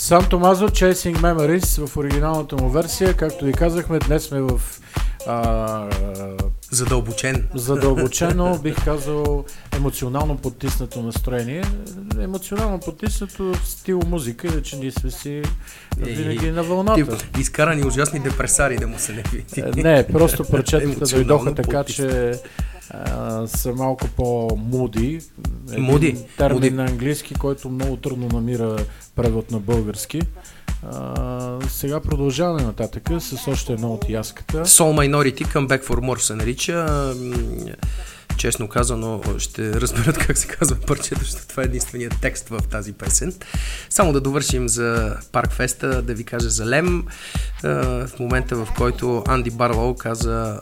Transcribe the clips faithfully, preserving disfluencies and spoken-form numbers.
Сан Томазо, Chasing Memories в оригиналната му версия. Както ви казахме, днес сме в а, задълбочен. задълбочено, бих казал, емоционално потиснато настроение. Емоционално потиснато стил музика, иначе ние сме си винаги на вълната. Тип, изкарани ужасни депресари да му се не види. Не, просто парчетата дойдоха така, че а, са малко по-муди. Муди. Термин Муди. на английски, който много трудно намира превод на български. А, сега продължаваме нататък с още едно от яската. Soul Minority, Come Back for More се нарича. Честно казано, ще разберат как се казва парчето, защото това е единственият текст в тази песен. Само да довършим за Паркфеста, да ви кажа за Лем. В момента, в който Анди Барлоу каза: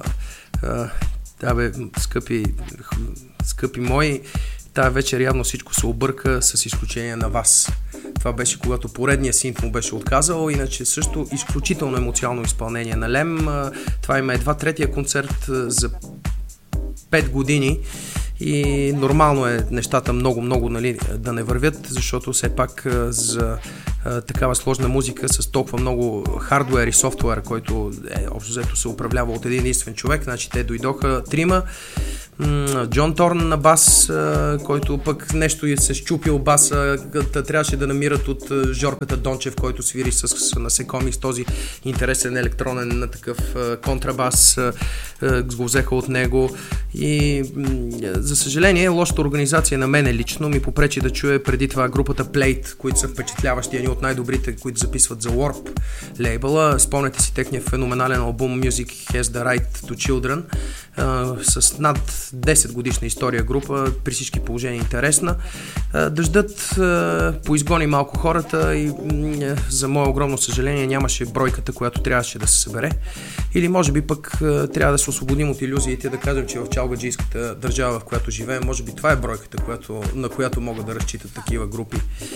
да бе, скъпи, скъпи мои, тая вечер явно всичко се обърка с изключение на вас. Това беше когато поредния синт му беше отказал, иначе също изключително емоционално изпълнение на Лем. Това има едва третия концерт за пет години и нормално е нещата много-много, нали, да не вървят, защото все пак за а, такава сложна музика с толкова много хардуер и софтуер, който е, общо взето се управлява от един единствен човек, значи те дойдоха трима. Джон Торн на бас, който пък нещо се счупил баса, трябваше да намират от Жорката Дончев, който свири с насекоми, с този интересен електронен на такъв контрабас, го взеха от него и за съжаление лошата организация на мене лично ми попречи да чуя преди това групата Plate, които са впечатляващи, едни от най-добрите, които записват за Warp лейбъла. Спомнете си техния феноменален албум Music Has the Right to Children, с над десет годишна история група, при всички положения интересна. Дъждът поизгони малко хората и за мое огромно съжаление нямаше бройката, която трябваше да се събере. Или може би пък трябва да се освободим от илюзиите, да кажем, че в чалгаджийската държава, в която живеем, може би това е бройката, която, на която могат да разчитат такива групи.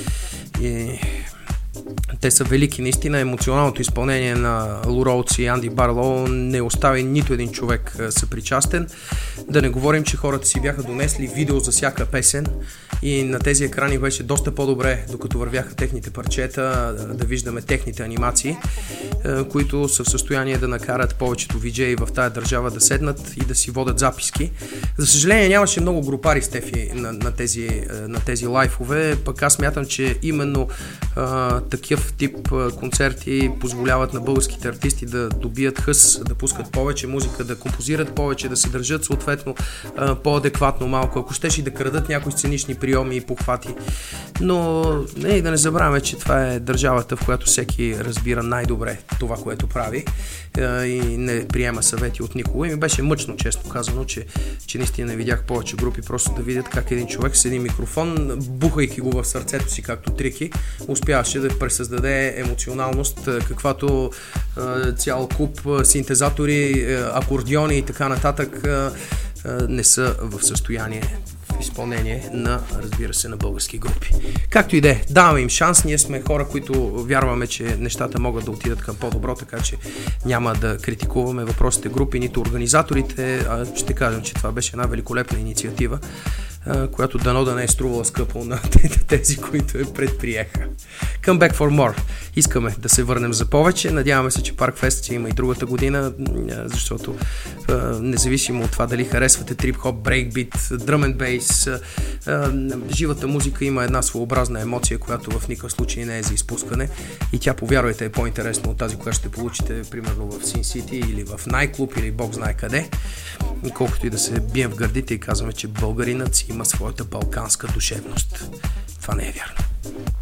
И те са велики, наистина. Емоционалното изпълнение на Лу Роудс и Анди Барлоу не остави нито един човек съпричастен. Да не говорим, че хората си бяха донесли видео за всяка песен и на тези екрани беше доста по-добре, докато вървяха техните парчета, да виждаме техните анимации, които са в състояние да накарат повечето виджеи в тая държава да седнат и да си водят записки. За съжаление нямаше много групари, Стефи, на, на, тези, на тези лайфове, пък аз смятам, че именно а, такъв тип а, концерти позволяват на българските артисти да добият хъс, да пускат повече музика, да композират повече, да се държат съответно а, по-адекватно малко, ако щеш и да крадат някои сценични приеми и похвати. Но не, да не забравяме, че това е държавата, в която всеки разбира най-добре това, което прави а, и не приема съвети от никого. И ми беше мъчно, честно казано, че, че наистина не видях повече групи, просто да видят как един човек с един микрофон, бухайки го в сърцето си, както трики, успяваше да пресъздаде емоционалност, каквато а, цял куп синтезатори, акордеони и така нататък а, а, не са в състояние в изпълнение на, разбира се, на български групи. Както и да е, даваме им шанс, ние сме хора, които вярваме, че нещата могат да отидат към по-добро, така че няма да критикуваме въпросите групи, нито организаторите, а ще кажем, че това беше една великолепна инициатива, която дано да не е струвала скъпо на тези, които я предприеха. Come back for more. Искаме да се върнем за повече. Надяваме се, че Паркфест ще има и другата година, защото независимо от това дали харесвате трип-хоп, брейкбит, дръм енд бейс, живата музика има една своеобразна емоция, която в никакъв случай не е за изпускане и тя, повярвайте, е по-интересна от тази, която ще получите примерно в Sin City или в Найклуб или Бог знае къде. Колкото и да се бием в гърдите и казваме, че българинът си има своята балканска душевност. Това не е вярно.